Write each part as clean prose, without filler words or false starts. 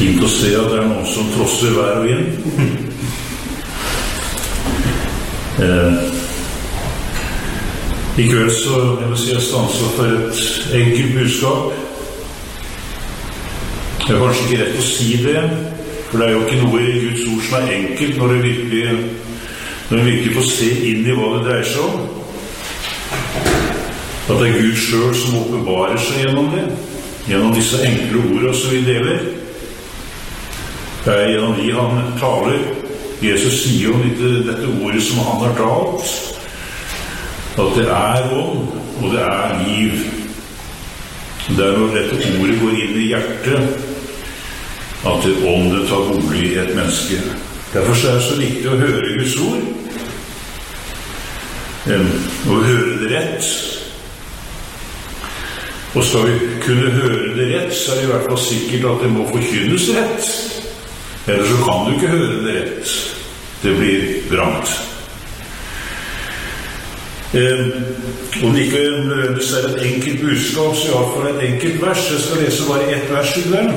Fint å se at det noen som trosser vær og vind. I kveld så jeg vil si jeg stanser for et enkelt budskap. Det kanskje ikke rett å si det, for det jo ikke noe i Guds ord som enkelt når vi virkelig får se inn i hva det dreier seg om. At det Gud selv som åpenbarer seg gjennom det, gjennom disse enkle ordene som vi deler. Det gjennom de han taler. Jesus sier jo dette ordet som han har talt, at det ånd, og det liv. Det når dette ordet går inn i hjertet, at ånden tar bolig i et menneske. Derfor er det så viktig å høre Guds ord, og høre det rett. Og skal vi kunne høre det rett, så det i hvert fall sikkert at det må forkynnes rett. Ellers så kan du ikke høre det rett. Det blir vrangt. Om det ikke nødvendigvis et enkelt budskap, så i hvert fall et enkelt vers. Jeg skal lese bare ett vers i den.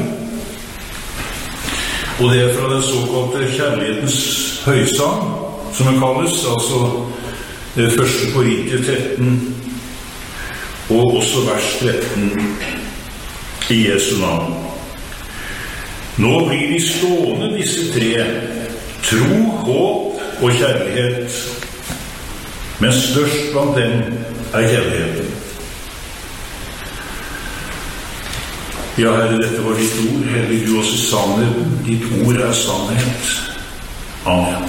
Og det fra den såkalte kjærlighetens høysang, som den kalles, altså 1. Korintier 13, og også vers 13 i Jesu navn. Nå blir de stående, disse tre, tro, håp og kjærlighet, men størst blant dem kjærligheten. Ja, Herre, dette var ditt ord, hellig du oss i sannheten, ditt ord sannhet. Amen.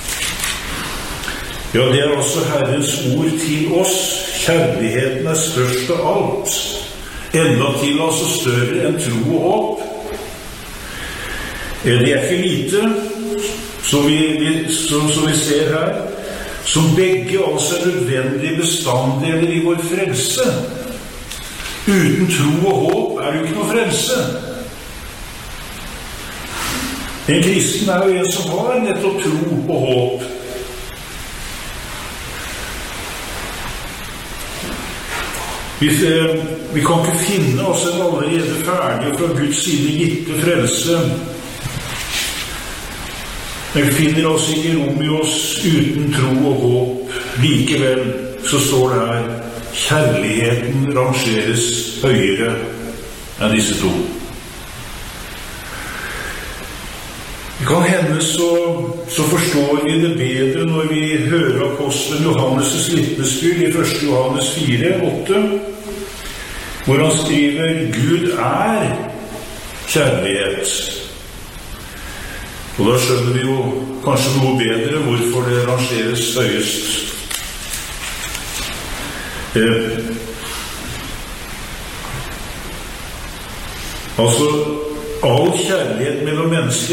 Ja, det også Herrens ord til oss. Kjærligheten størst av alt, enda til altså større enn tro og håp. Det ikke lite, som vi ser her, som begge altså nødvendige bestanddeler i vår frelse. Uten tro og håp det jo ikke noe frelse. En kristen jo en som har nettopp tro og håp. Vi kan ikke finne oss en allerede ferdig fra Guds side gitte frelse. Vi finner oss ikke rom i oss uten tro og håp. Likevel så står det her, kjærligheten rangeres høyere enn disse to. Det kan hende så forstår vi det bedre når vi hører apostelen Johannes' vitnesbyrd i 1. Johannes 4:8, hvor han skriver, Gud kjærlighet. Og da skjønner vi jo kanskje noe bedre hvorfor det rangeres høyest. Altså, all kjærlighet mellom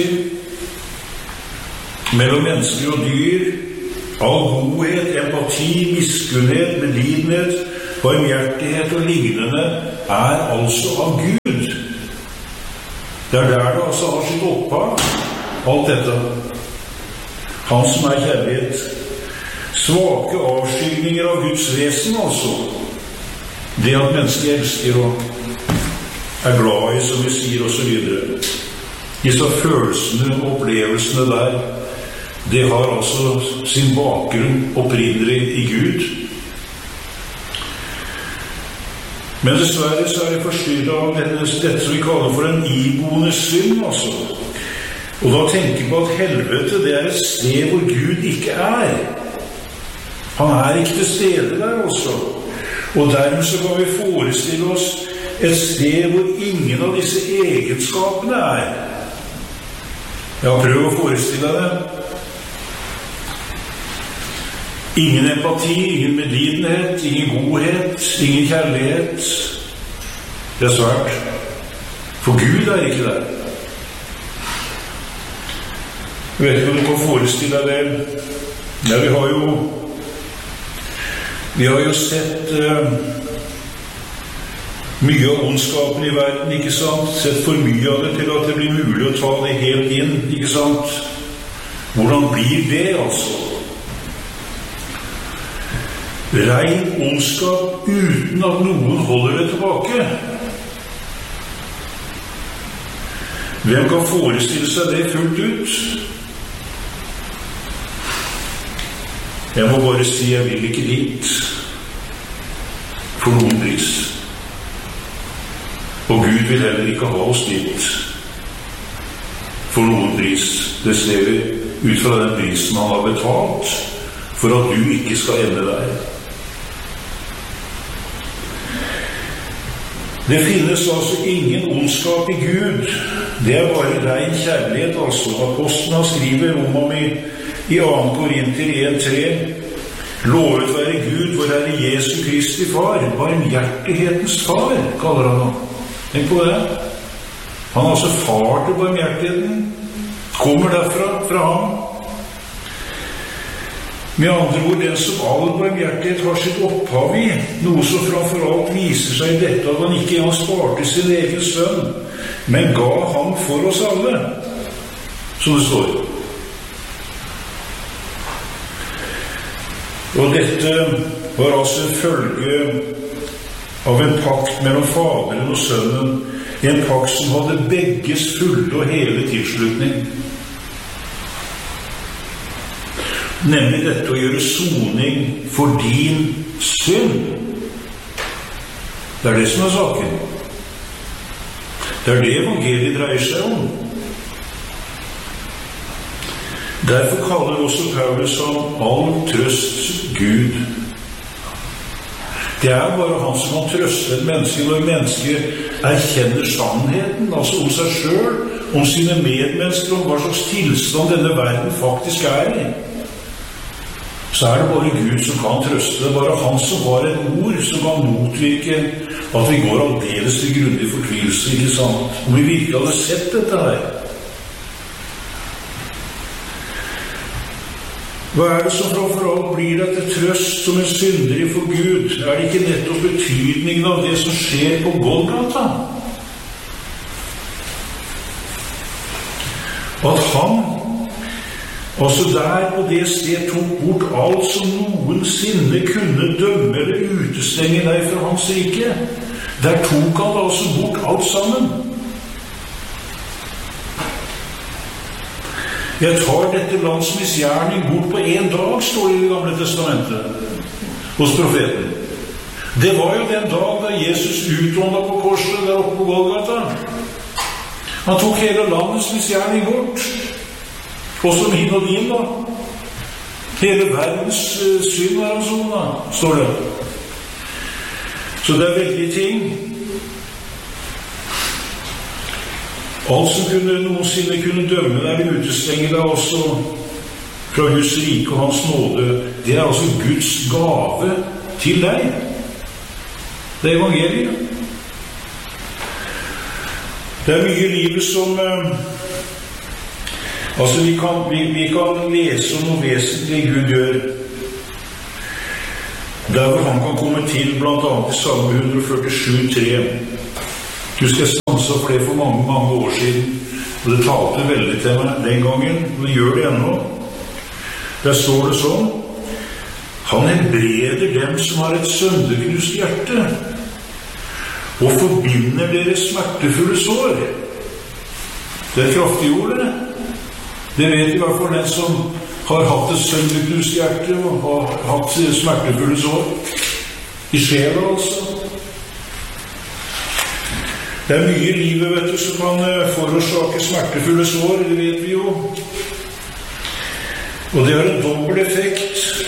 mennesker og dyr, all godhet, empati, miskunnhet, medlidenhet, barmhjertighet og lignende altså av Gud. Det der det altså har sitt opphav, alt dette. Han som kjærlighet. Svake avskygninger av Guds vesen altså. Det at mennesker elsker og glad i, som vi sier, og så videre. Disse følelsene og opplevelsene der, det har altså sin bakgrunn opprinnelig i Gud. Men dessverre så det forstyrret av dette som vi kaller for en iboende synd, altså. Og da tenker på at helvete, det et sted hvor Gud ikke Han ikke til stede der også. Og dermed så kan vi forestille oss et sted hvor ingen av disse egenskapene Ja, prøv å forestille deg det. Ingen empati, ingen medlidenhet, ingen godhet, ingen kjærlighet. Det svært. For Gud ikke der. Jeg vet ikke om du kan forestille deg det. Ja, vi har jo sett mye av ondskapen i verden, ikke sant? Sett for mye av det til at det blir mulig å ta det helt inn, ikke sant? Hvordan blir det, altså? Rein ondskap uten at noen holder det tilbake. Hvem kan forestille seg det fullt ut? Jeg må bare si, jeg vil ikke dit for noen pris. Og Gud vil heller ikke ha oss dit for noen pris. Det ser vi ut fra den prisen han har betalt for at du ikke skal ende der. Det finnes altså ingen ondskap i Gud. Det er bare ren kjærlighet, altså. Apostelen skriver om ham i 2. Korinter 1:3. Lovet være Gud, vår Herre Jesu Kristi Far, barmhjertighetens far, kaller han ham. Tenk på det. Han er altså far til barmhjertigheten. Kommer derfra, fra ham. Med andre ord, den som all barmhjertighet har sitt opphav i, noe som framfor alt viser seg i dette at han ikke engang sparte sin egen sønn, men ga ham for oss alle, som det står. Og dette var altså en følge av en pakt mellom Faderen og Sønnen, en pakt som hadde begges fulle og hele tilslutning. Nemlig dette å gjøre soning for din synd. Det er det som er saken. Det er det evangeliet dreier seg om. Derfor kaller også Paulus om all trøst Gud. Det er bare han som kan trøste et menneske når mennesket erkjenner sannheten, altså om seg selv, om sine medmennesker, om hva slags tilstand denne verden faktisk er i. Så er det bare Gud som kan trøste. Det er bare han som har et ord som kan motvirke at vi går aldeles til grundig fortvilelse, ikke sant? Om vi virkelig hadde sett dette her. Hva er det som framfor alt blir deg til trøst som en synder for Gud? Er det ikke nettopp betydningen av det som skjer på Golgata? At han, altså der på det sted, tok bort alt som noensinne kunne dømme eller utestenge deg fra hans rike. Der tok han altså bort alt sammen. Jeg tar dette lands misgjerning bort på en dag, står det i Det gamle testamentet, hos profeten. Det var jo den dag da Jesus utåndet på korset der oppe på Golgata. Han tok hele landets misgjerning bort. Også min og din, da. Hele verdens synd er hans ord, da, står det. Så det er veldig ting. Alt som noensinne kunne dømme deg eller utestenge deg også fra Guds rike og hans nåde, det er altså Guds gave til deg. Det er evangeliet. Det er mye i livet som altså vi kan lese om noe vesentlig Gud gjør. Der hvor han kan komme til, blant annet i Salme 147:3. Husker jeg stanset for det for mange år siden, og det talte veldig til meg den gangen, og det gjør det ennå. Der står det sånn: han helbreder dem som har et sønderknust hjerte, og forbinder deres smertefulle sår. Det er kraftig ord, det. Det vet i hvert fall den som har hatt et sønderknust hjerte og har hatt smertefulle sår. I sjela, altså. Det er mye i livet, vet du, som kan forårsake smertefulle sår, det vet vi jo. Og det har en dobbel effekt.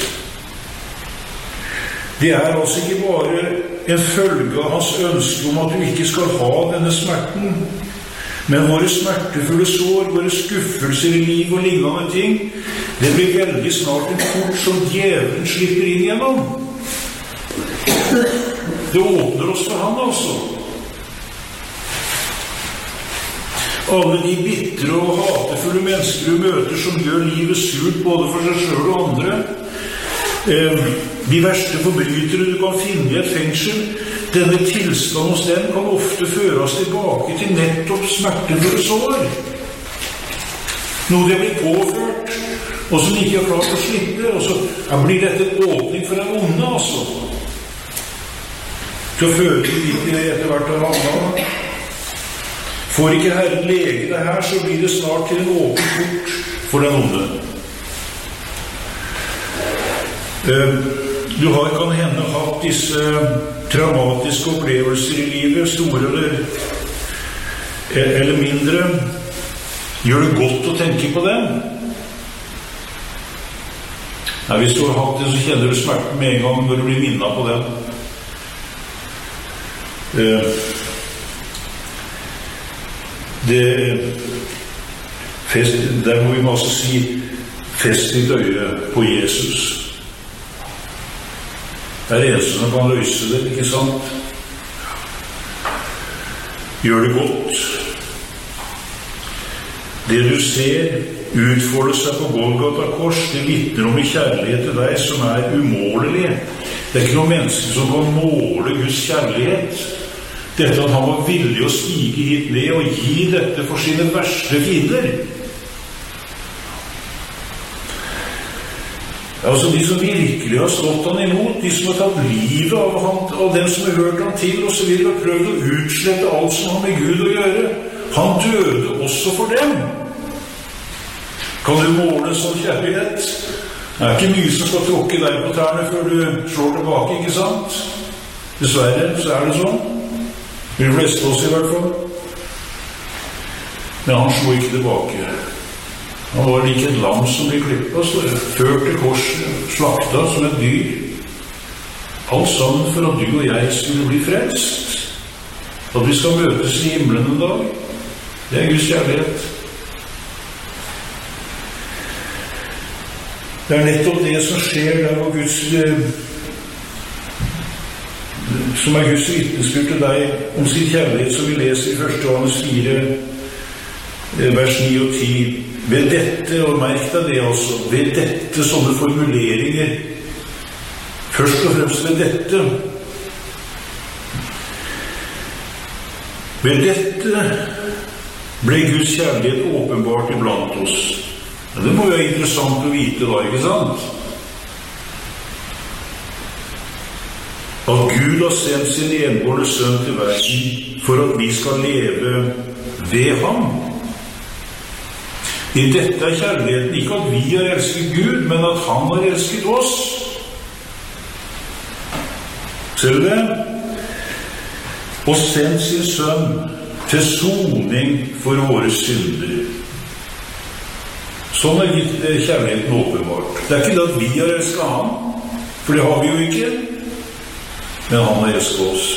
Det er altså ikke bare en følge av hans ønske om at du ikke skal ha denne smerten, men våre smertefulle sår, våre skuffelser i liv og lignende ting, det blir veldig snart en port som djevelen slipper inn gjennom. Det åpner oss for han, altså. Alle de bitre og hatefulle mennesker du møter som gjør livet surt både for seg selv og andre, de verste forbrytere du kan finne i et fengsel, denne tilstand hos dem kan ofte føre oss tilbake til nettopp smertefulle sår. Noe de blir påført, og som de ikke har klart å slippe, og så blir dette en åpning for en onde, altså. Så føler de ikke etter hvert av andre. Får ikke Herren lege det her, så blir det snart til en åpen port for den onde. Du har kan hende hatt disse traumatiske opplevelser i livet, store eller mindre. Gjør det godt å tenke på dem? Nei, hvis du har hatt det, så kjenner du smerten med en gang når du blir minnet på den. Der må vi også si fest ditt øye på Jesus. Det er det eneste som kan løse det, ikke sant? Gjør det godt. Det du ser utfolde seg på Golgata kors, det vitner om en kjærlighet til deg som er umålelig. Det er ikke noen mennesker som kan måle Guds kjærlighet. Dette at han var villig å stige hit ned og gi dette for sine verste fiender. Altså de som virkelig har stått han imot, de som har tatt livet av han, og den som har hørt han til, og så videre, har prøvd å utslette alt som har med Gud å gjøre. Han døde også for dem. Kan du måle en sånn kjærlighet? Det er ikke mye som skal tråkke deg på tærne før du slår tilbake, ikke sant? Dessverre, så er det sånn. De fleste oss i hvert fall. Men han slo ikke tilbake. Han var like et lam som ble klippet, ført til korset, slakta som et dyr. Alt sammen for at du og jeg skulle bli frelst. At vi skal møtes i himmelen en dag. Det er Guds kjærlighet. Det er nettopp det som skjer der hvor Guds som er Guds vitnesbyrd til deg om sin kjærlighet, som vi leser i 1. Johannes 4, vers 9 og 10. Ved dette, og merk deg det altså, ved dette sånne formuleringer, først og fremst ved dette, ved dette ble Guds kjærlighet åpenbart iblant oss. Ja, det må jo være interessant å vite da, ikke sant? At Gud har sendt sin enbårne sønn til verden for at vi skal leve ved ham. I dette er kjærligheten ikke at vi har elsket Gud, men at han har elsket oss. Ser du det? Og sendt sin sønn til soning for våre synder. Sånn er kjærligheten åpenbart. Det er ikke det at vi har elsket ham, for det har vi jo ikke, men han har elsket oss.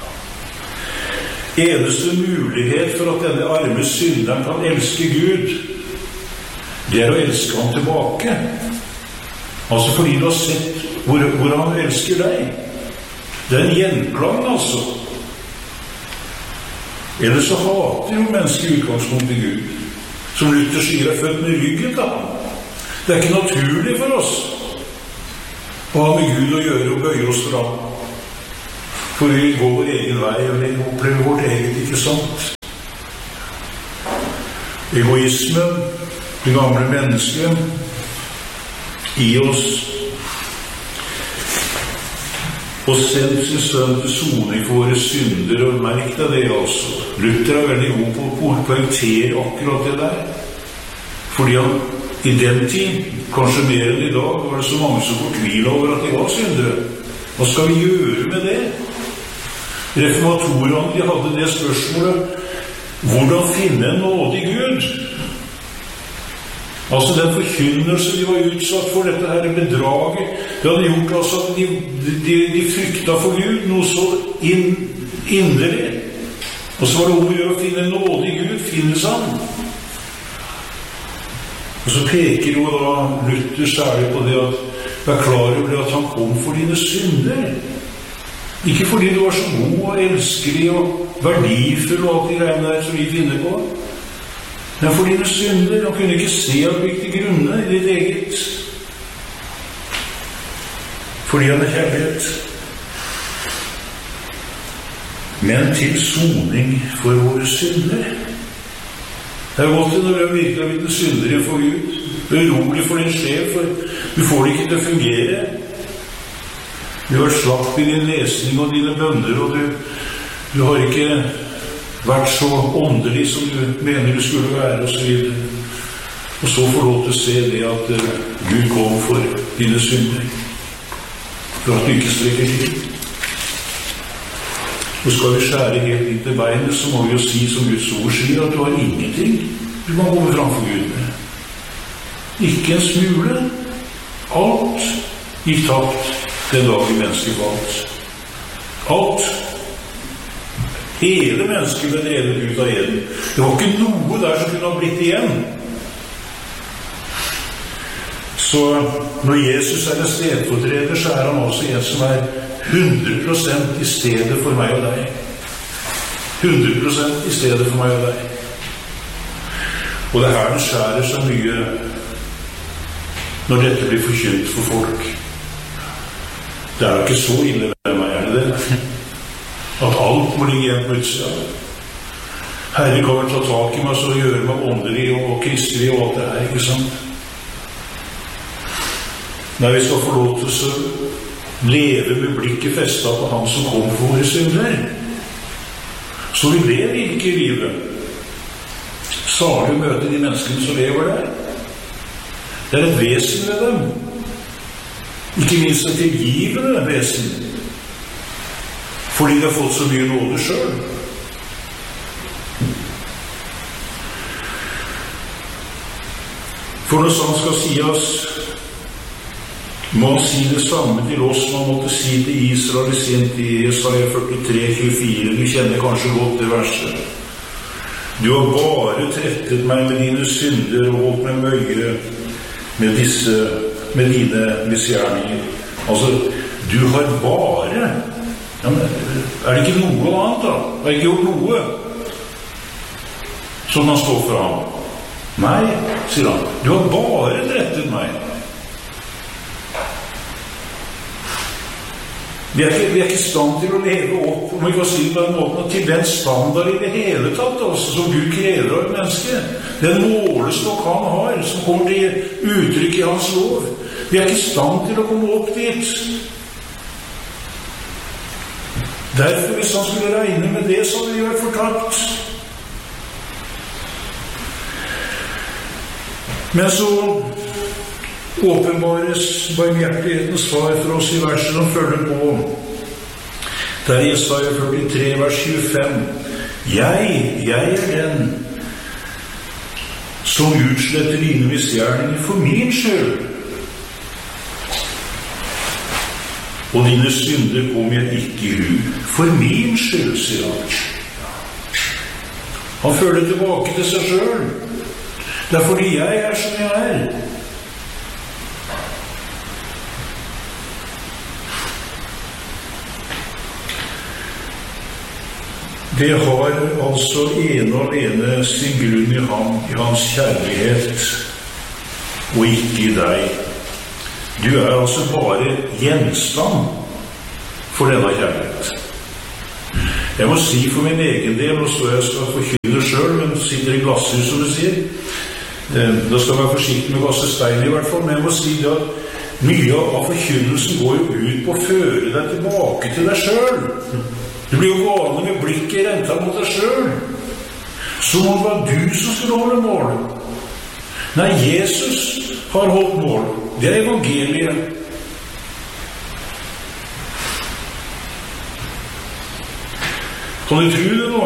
Eneste mulighet for at denne arme synderen kan elske Gud, det er å elske ham tilbake. Altså fordi du har sett hvor han elsker deg. Det er en gjenklang, altså. Ellers så hater jo mennesker utgangspunkt i Gud. Som Luther sier er født med ryggen til ham. Det er ikke naturlig for oss å ha med Gud å gjøre og bøye oss for ham. For vi går vår egen vei og vi opplever vårt eget, ikke sant? Egoismen, det gamle mennesket i oss, og sendt sin sønn til soning for våre synder, og merk deg det altså. Luther er veldig god på å poengtere akkurat det der, fordi han i den tid, kanskje mer enn i dag, var det så mange som fortvilet over at de var syndere. Hva skal vi gjøre med det? Reformatorene, de hadde det spørsmålet, hvordan finne en nådig Gud? Altså den forkynnelse de var utsatt for, dette her bedraget, det hadde gjort altså at de frykta for Gud, noe så inderlig. Og så var det om å gjøre å finne en nådig Gud, finnes han. Og så peker jo da Luther særlig på det at vær klar over at han kom for dine synder. Ikke fordi du var så god og elskelig og verdifull og alt de greiene der som vi finner på. Men for dine synder, han kunne ikke se av hvilke grunner i ditt eget. Fordi han er kjærlighet. Men til soning for våre synder. Det er godt når du virkelig har blitt en synder for Gud. Du er urolig for din sjel, for du får det ikke til å fungere. Du har slapp i din lesning og dine bønner, og du har ikke vært så åndelig som du mener du skulle være, og så videre. Og så få lov til å se det at Gud kom for dine synder, for at du ikke strekker til. Og skal vi skjære helt inn til beinet, så må vi jo si som Guds ord sier, at du har ingenting du må komme framfor Gud med. Ikke en smule. Alt gikk tapt den dagen mennesket falt. Alt. Hele mennesket ble drevet ut av Eden. Det var ikke noe der som kunne ha blitt igjen. Så når Jesus er en stedfortreder, så er han også en som er 100% i stedet for meg og deg. 100% i stedet for meg og deg. Og det er her den skjærer så mye når dette blir forkynt for folk. Det er ikke så ille med meg, er det det? At alt må ligge igjen på utsida. Herre kommer til å ta tak i meg så gjøre meg åndelig og kristelig og alt det her, ikke sant? Nei, vi skal få lov til å leve med blikket festet på han som kom for våre synder. Så vi lever ikke i livet. Salig å møte de menneskene som lever der. Det er et vesen ved dem. Ikke minst et tilgivende vesen. Fordi de har fått så mye nåde selv. For når sånn skal sies, må han si det samme til oss som han måtte si til Israel i sin tid, Jesaja 43:24. Du kjenner kanskje godt det verset. Du har bare trettet meg med dine synder og holdt meg møye med dine misgjerninger. Altså, du har bare... Ja, men, er det ikke noe annet da? Har jeg ikke gjort noe? Som han står for ham. Nei, sier han. Du har bare trettet meg. Vi er ikke i stand til å leve opp, om vi kan si det på den måten, til den standard i det hele tatt, også, som Gud krever av et menneske. Den målestokk han har, som kommer til uttrykk i hans lov. Vi er ikke i stand til å komme opp dit. Derfor, hvis han skulle regne med det, så hadde vi vært fortapt. Men så åpenbares barmhjertighetens far for oss i verset som følger på. Det er Jesaja 43, vers 25. Jeg er den som utsletter dine misgjerninger for min skyld. Og dine synder kommer jeg ikke i hu. For min skyld, sier han. Han føler tilbake til seg selv. Det er fordi jeg er som jeg er. Det har altså ene og alene sin grunn i ham, i hans kjærlighet, og ikke i deg. Du er altså bare gjenstand for denne kjærlighet. Jeg må si for min egen del, og så jeg skal forkynne selv, men sitter i glasshus, som du sier. Da skal jeg være forsiktig med å kaste stein i hvert fall, men jeg må si det at mye av forkynnelsen går jo ut på å føre deg tilbake til deg selv. Du blir jo gående med blikket renta mot deg selv. Som om det var du som skulle holde mål. Nei, Jesus har holdt mål. Det er evangeliet. Kan du tro det nå?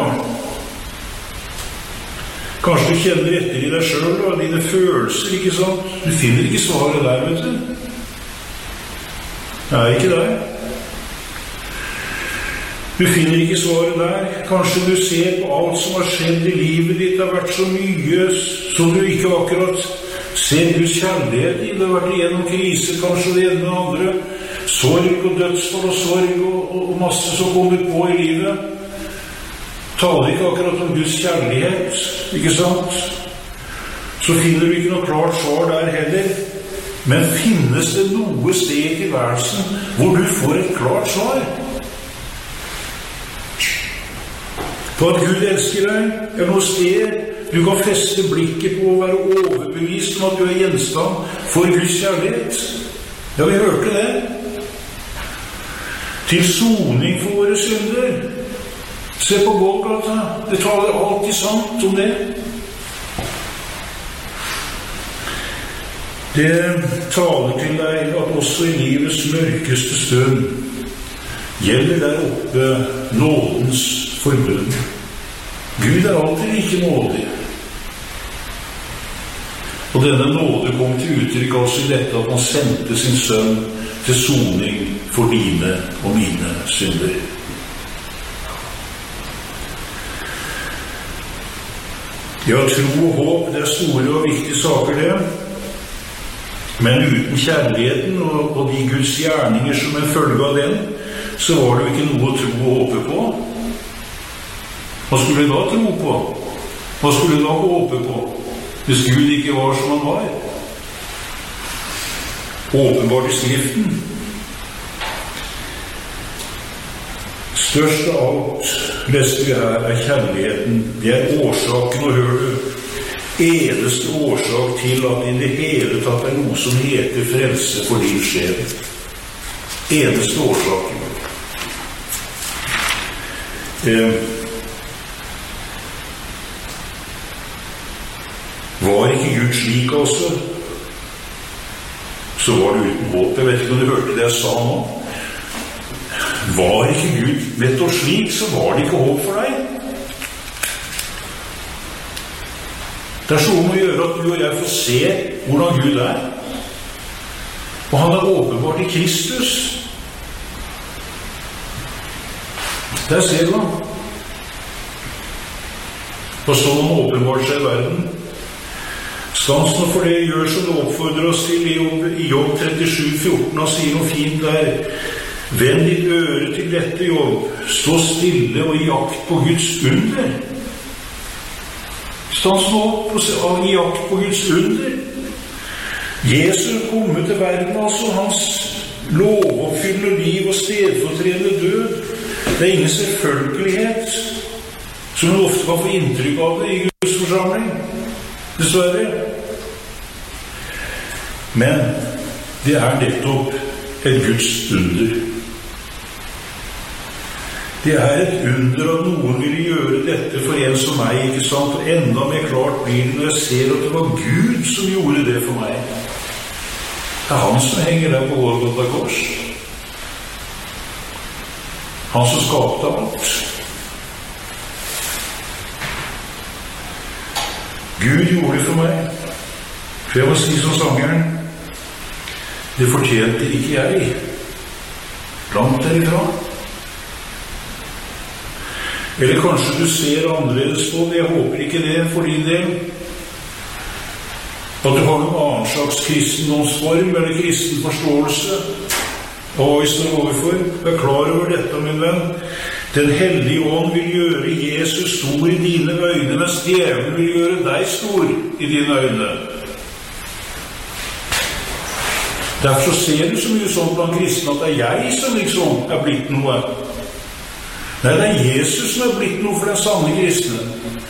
Kanskje du kjenner etter i deg selv og dine følelser, ikke sant? Du finner ikke svaret der, vet du. Det er ikke der. Du finner ikke svaret der. Kanskje du ser på alt som har skjedd i livet ditt. Det har vært så mye som du ikke akkurat ser Guds kjærlighet i. Det har vært igjennom kriser, kanskje det ene og andre. Sorg og dødsfall og sorg og masse som kommer på i livet. Taler ikke akkurat om Guds kjærlighet, ikke sant? Så finner du ikke noe klart svar der heller. Men finnes det noe sted i tilværelsen hvor du får et klart svar? På at Gud elsker deg, er noe sted du kan feste blikket på og være overbevist om at du er gjenstand for Guds kjærlighet. Ja, vi hørte det. Til soning for våre synder. Se på Golgata, det taler alltid sant om det. Det taler til deg at også i livets mørkeste stund gjelder der oppe nådens forbund. Gud er alltid like nådig. Og denne nåde kom til uttrykk også i dette at han sendte sin sønn til soning for dine og mine synder. Ja, tro og håp, det er store og viktige saker det. Men uten kjærligheten og de Guds gjerninger som en følge av den, så var det jo ikke noe å tro og håpe på. Hva skulle du da tro på? Hva skulle du da håpe på? Hvis Gud ikke var som han var. Åpenbart i Skriften. Størst av alt, leste vi her, er kjærligheten. Det er årsaken, og hør du, eneste årsak til at i det hele tatt er noe som heter frelse for din sjel. Eneste årsaken. Var ikke Gud slik også, så var det uten håp. Jeg vet ikke om du hørte det jeg sa nå. Var ikke Gud vet du slik, så var det ikke håp for deg. Det er så om å gjøre at du og jeg får se hvordan Gud er. Og han er åpenbart i Kristus. Der ser du han. Og så han åpenbart seg i verden. Stansen for det gjør som det oppfordrer oss til i Jobb 37,14. Han sier noe fint der. Vend ditt øre til dette, Jobb. Stå stille og i jakt på Guds under. Stans nå opp og i jakt på Guds under. Jesus kommer til verden, altså hans lovoppfyllende liv og stedfortredende død. Det er ingen selvfølgelighet, som man ofte kan få inntrykk av det i Guds forsamling. Dessverre. Men det er nettopp et Guds under. Det er et under at noen ville gjøre dette for en som meg, ikke sant? Og enda mer klart blir det når jeg ser at det var Gud som gjorde det for meg. Det er han som henger der på Golgata kors. Han som skapte alt. Gud gjorde det for meg. For jeg må si som sangeren, det fortjente ikke jeg. Langt derifra. Eller kanskje du ser annerledes på det, jeg håper ikke det for din del. At du har noen annen slags kristendomsform eller kristen forståelse. Og hvis du er overfor, vær klar over dette, min venn. Den hellige ånd vil gjøre Jesus stor i dine øyne, mens djevelen vil gjøre deg stor i dine øyne. Derfor ser du så mye sånn blant kristne at det er jeg som liksom er blitt noe. Nei, det er Jesus som er blitt noe for den sanne kristne.